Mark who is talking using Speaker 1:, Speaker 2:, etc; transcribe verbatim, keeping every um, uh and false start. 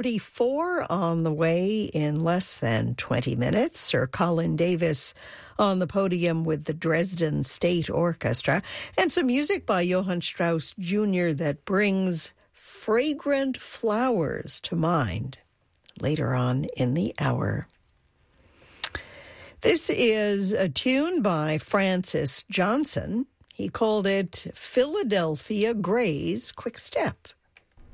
Speaker 1: forty-four on the way in less than twenty minutes. Sir Colin Davis on the podium with the Dresden State Orchestra, and some music by Johann Strauss Junior that brings fragrant flowers to mind later on in the hour. This is a tune by Francis Johnson. He called it Philadelphia Gray's Quick Step.